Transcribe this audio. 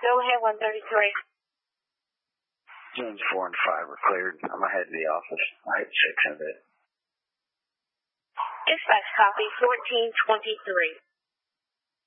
Go ahead, 133. Zones 4 and 5 are cleared. I'm going to head to the office. I hit 6 in a bit. Dispatch copy, 1423.